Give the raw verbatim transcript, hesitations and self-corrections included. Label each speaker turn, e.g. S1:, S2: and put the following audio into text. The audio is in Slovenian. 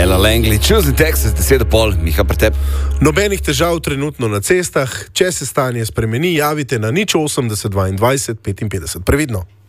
S1: Ella Langley, Choosing Texas, deset pol, Miha Pretep.
S2: Nobenih težav trenutno na cestah, če se stanje spremeni, javite na nič osemdeset dvaindvajset petinpetdeset. Previdno.